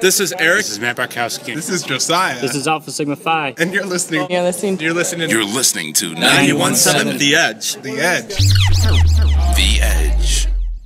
This is Eric. This is Matt Barkowski. This is Josiah. This is Alpha Sigma Phi. And you're listening. You're listening. You're listening. You're listening to 91.7 The Edge. The Edge. The Edge.